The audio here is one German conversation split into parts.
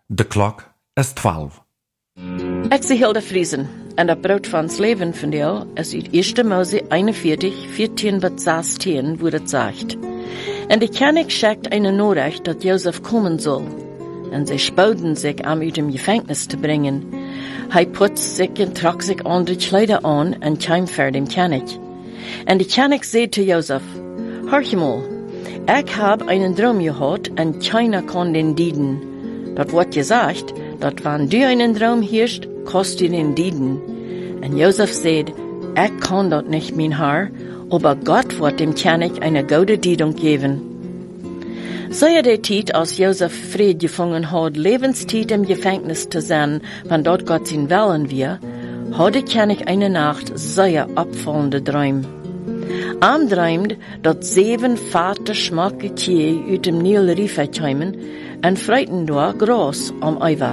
De klok is 12. Ik zie Hilde Friesen en dat brood van het leven van jou is uit 1. Mose 41, 14 bis 16, wo het zegt. En de König schickt eine Nachricht, dat Josef kommen soll. En sie spouden sich, uit dem Gefängnis te bringen. Hij putzt sich en trok sich andere Kleider an en kwam voor dem König. En de König zei zu Josef, Horch mal, ich hab einen Traum gehad en keiner kann den dienen. Dat wordt gesagt, dat wann du einen Traum hörst, kannst du den dienen. En Josef sagt, ich kann dat nicht, mein Herr, aber Gott wird dem König eine gute Diedung geben. Seit der Zeit, als Josef Fried gefangen hat, Lebenszeit im Gefängnis zu sein, wenn dort Gott sein Willen wir, hat der König eine Nacht sehr abfallende Träume. Am träumt, dat 7 fette schmacke Tiere uit dem Nil Rife kämen en freiten door Gras am Eiver.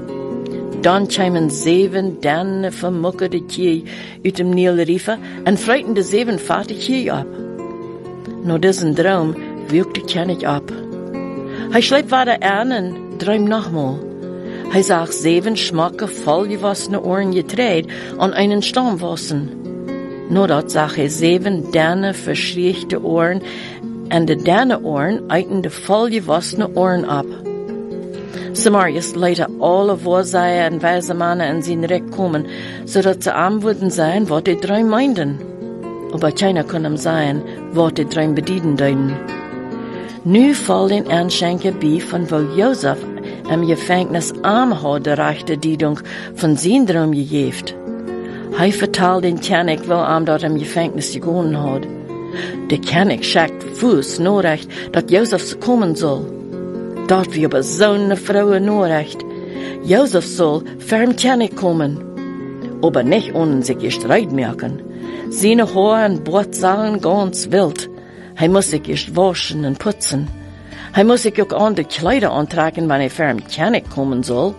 Dann kämen 7 derne vermuckerte Tiere uit dem Nil Rife en freiten de 7 fette Tiere ab. Nur diesen Traum wirkt der König ab. Hij schleipt weiter an en träumt nochmal. Hij zag 7 schmacke vollgewassene Ohren getreid an einen Stamm wassen. Nur dort zag hij 7 derne verschrichte Ohren en de derne Ohren eiten de vollgewassene Ohren ab. Samarius leite alle Wahrsager en weise Mannen in zijn Recht kommen, zodat ze antworten zijn wat die Träum meinten. Aber keiner kann ihm sagen, wat die Träum bedienen deuten. Nu valt den Anschenker bei, von wo Josef im Gefängnis hat de rechte Diedung von zijn Traum gegeben. Hij vertelt den König, wo dort im Gefängnis gegangen hat. Der König schickt Fuß Nachricht, dat Josef kommen soll. Dort wie aber so eine Frau Nachricht. Josef soll für den König kommen. Aber nicht ohne sich Streit merken. Seine Haare und Bart sahen ganz wild. Hij muss sich erst waschen und putzen. Hij muss sich auch andere Kleider antragen, wenn für den König kommen soll.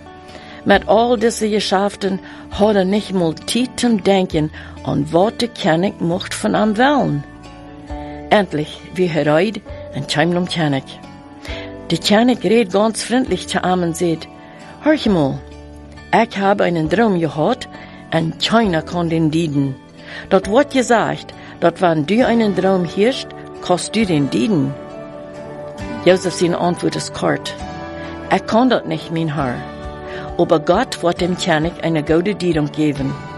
Mit all diese Geschäften hat nicht mal Zeit zum Denken an was der König mocht von ihm wollen. Endlich, wie reid und kam zum König. Der König redet ganz freundlich zu ihm und sagt, Horch mal, ich habe einen Traum gehad und keiner kann den dienen. Dort wird gesagt, dass wenn du einen Traum hörst, kannst du den dienen. Josef seine Antwort ist kort. Ich kann das nicht, mein Herr. Aber Gott wird dem König eine gute Diedung geben.